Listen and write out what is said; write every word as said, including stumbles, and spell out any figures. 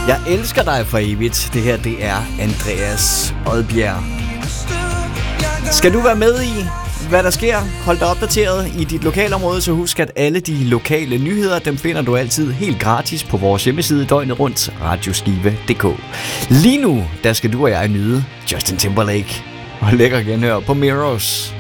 Jeg elsker dig for evigt. Det her, det er Andreas Odbjerg. Skal du være med i, hvad der sker? Hold dig opdateret i dit lokalområde, så husk, at alle de lokale nyheder, dem finder du altid helt gratis på vores hjemmeside døgnet rundt, radioskive punktum d k. Lige nu, der skal du og jeg nyde Justin Timberlake og lækker genhør på Mirrors.